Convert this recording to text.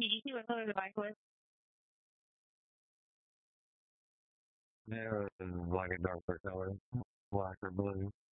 What color the bike was? Yeah, it was like a darker color, black or blue.